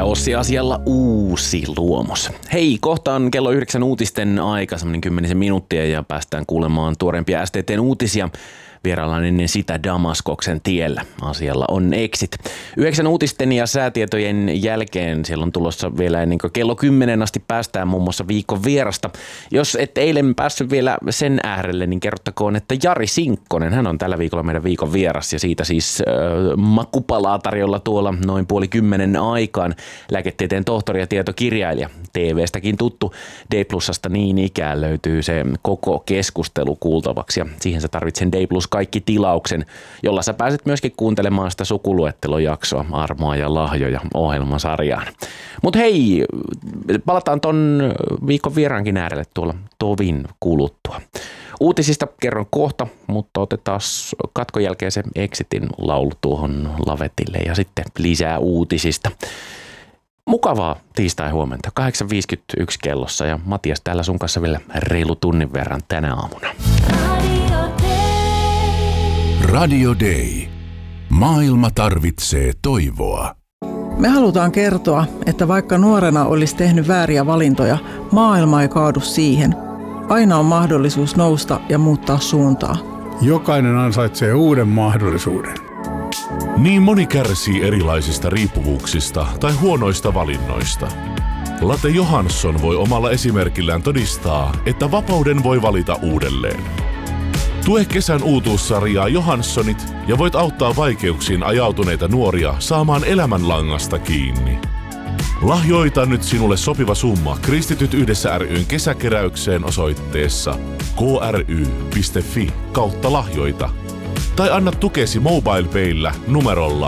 ja Ossi asialla uusi luomos. Hei, kohta on kello 9 uutisten aika, semmoinen 10 minuuttia ja päästään kuulemaan tuoreempia STT:n uutisia. Vieraillaan ennen sitä Damaskoksen tiellä. Asialla on Exit. 9 uutisten ja säätietojen jälkeen siellä on tulossa vielä ennen kuin kello 10 asti päästään muun muassa viikon vierasta. Jos et eilen päässyt vielä sen äärelle, niin kerrottakoon, että Jari Sinkkonen, hän on tällä viikolla meidän viikon vieras ja siitä siis makupalaa tarjolla tuolla noin 9:30 aikaan. Lääketieteen tohtori ja tietokirjailija, TV:stäkin tuttu, D+:sta niin ikään löytyy se koko keskustelu kuultavaksi ja siihen sä tarvitset D+ kaikki tilauksen, jolla sä pääset myöskin kuuntelemaan sitä sukuluettelojaksoa Armoa ja lahjoja ohjelmasarjaan. Mut hei, palataan ton viikon vieraankin äärelle tuolla tovin kuluttua. Uutisista kerron kohta, mutta otetaan katkon jälkeen se Exitin laulu tuohon lavetille ja sitten lisää uutisista. Mukavaa tiistai huomenta, 8.51 kellossa ja Matias täällä sun kanssa vielä reilu tunnin verran tänä aamuna. Radio Day. Maailma tarvitsee toivoa. Me halutaan kertoa, että vaikka nuorena olisi tehnyt vääriä valintoja, maailma ei kaadu siihen. Aina on mahdollisuus nousta ja muuttaa suuntaa. Jokainen ansaitsee uuden mahdollisuuden. Niin moni kärsii erilaisista riippuvuuksista tai huonoista valinnoista. Latte Johansson voi omalla esimerkillään todistaa, että vapauden voi valita uudelleen. Tue kesän uutuussarjaa Johanssonit ja voit auttaa vaikeuksiin ajautuneita nuoria saamaan elämänlangasta kiinni. Lahjoita nyt sinulle sopiva summa Kristityt yhdessä ryn kesäkeräykseen osoitteessa kry.fi/lahjoita. Tai anna tukesi MobilePayllä numerolla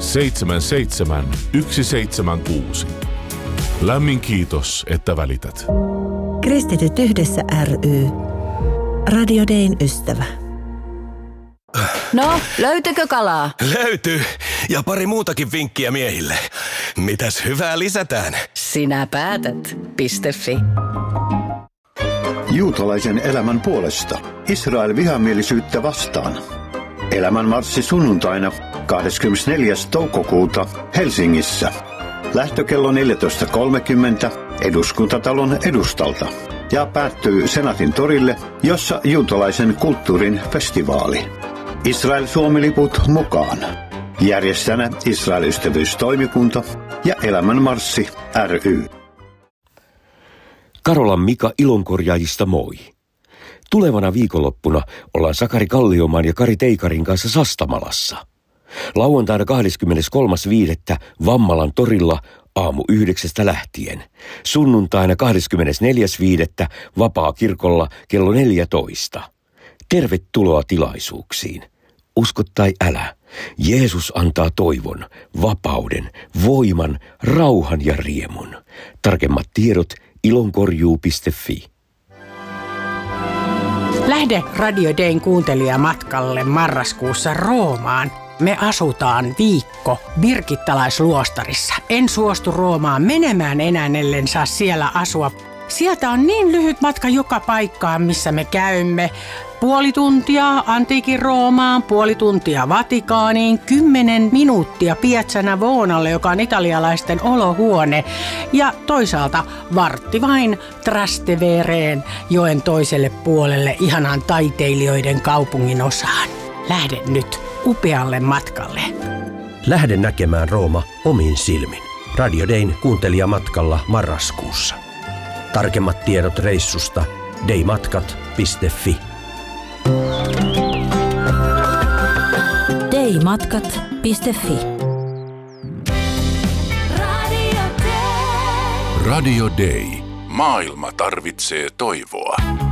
77176. Lämmin kiitos, että välität. Kristityt yhdessä ry. Radio Dayn ystävä. No, löytyykö kalaa? Löytyy. Ja pari muutakin vinkkiä miehille. Mitäs hyvää lisätään? Sinä päätät. .fi. Juutalaisen elämän puolesta. Israel vihamielisyyttä vastaan. Elämänmarssi sunnuntaina 24. toukokuuta Helsingissä. Lähtökello 14.30 Eduskuntatalon edustalta. Ja päättyy Senaatin torille, jossa juutalaisen kulttuurin festivaali. Israel-Suomi-liput mukaan. Järjestäjänä Israel-ystävyystoimikunta ja Elämänmarssi ry. Karolan Mika Ilonkorjaajista moi. Tulevana viikonloppuna ollaan Sakari Kalliomaan ja Kari Teikarin kanssa Sastamalassa. Lauantaina 23.5. Vammalan torilla aamu 9 lähtien. Sunnuntaina 24.5. Vapaakirkolla kello 14. Tervetuloa tilaisuuksiin. Usko tai älä, Jeesus antaa toivon, vapauden, voiman, rauhan ja riemun. Tarkemmat tiedot ilonkorjuu.fi. Lähde Radio Dayn kuuntelijamatkalle marraskuussa Roomaan. Me asutaan viikko Birgittalaisluostarissa. En suostu Roomaan menemään enää, ellen saa siellä asua. Sieltä on niin lyhyt matka joka paikkaan, missä me käymme. 0,5 tuntia Antiikin Roomaan, 0,5 tuntia Vatikaaniin, 10 minuuttia Piazza Navonalle, joka on italialaisten olohuone. Ja toisaalta vartti vain Trastevereen, joen toiselle puolelle, ihanaan taiteilijoiden kaupungin osaan. Lähde nyt upealle matkalle. Lähde näkemään Rooma omin silmin. Radio Dayn kuuntelijamatkalla marraskuussa. Tarkemmat tiedot reissusta daymatkat.fi. daymatkat.fi. Radio Day. Maailma tarvitsee toivoa.